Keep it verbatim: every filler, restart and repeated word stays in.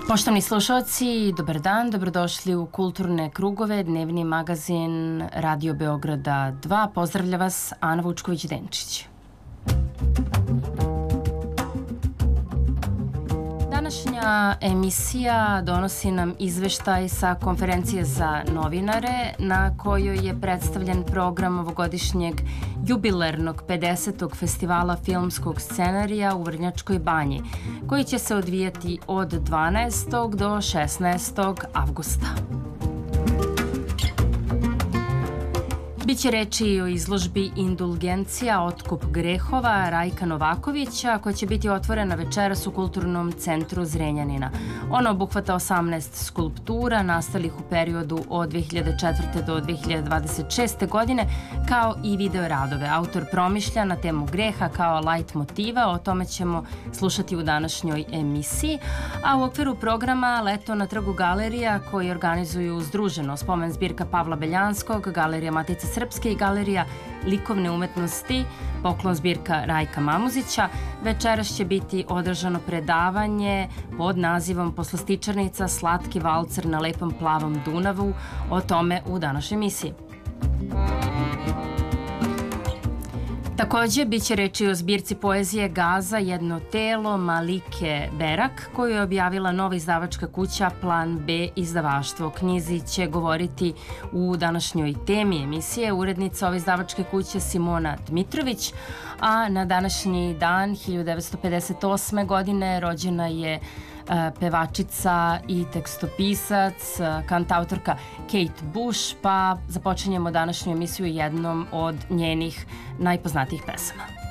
Poštovani slušalci, dobar dan, dobrodošli u Kulturne krugove, dnevni magazin Radio Beograda dva. Pozdravlja vas Ana Vučković-Denčić. Današnja emisija donosi nam izveštaj sa konferencije za novinare na kojoj je predstavljen program ovogodišnjeg jubilarnog pedesetog festivala filmskog scenarija u Vrnjačkoj Banji, koji će se odvijati od dvanaestog do šesnaestog avgusta. Biće reči i o izložbi Indulgencija, otkup grehova Rajka Novakovića, koja će biti otvorena večeras u Kulturnom centru Zrenjanina. Ona obuhvata osamnaest skulptura nastalih u periodu od dve hiljade četvrte do dve hiljade dvadeset šeste. godine, kao i video radove. Autor promišlja na temu greha kao lajt motiva, o tome ćemo slušati u današnjoj emisiji. A u okviru programa Leto na trgu galerija koji organizuju Združeno spomen zbirka Pavla Beljanskog, Galerija Matice Srpske i Galerija likovne umetnosti, poklon zbirka Rajka Mamuzića, večeras će biti održano predavanje pod nazivom Poslastičarnica, slatki valcer na lepom plavom Dunavu, o tome u današnjoj emisiji. Takođe, bit će reči o zbirci poezije Gaza, jedno telo Malike Berak, koju je objavila nova izdavačka kuća Plan B izdavaštvo. O knjizi će govoriti u današnjoj temi emisije urednica ove izdavačke kuće Simona Dmitrović, a na današnji dan hiljadu devetsto pedeset osme. godine rođena je pevačica i tekstopisac, kantautorka Kate Bush, pa započinjemo današnju emisiju jednom od njenih najpoznatijih pesama.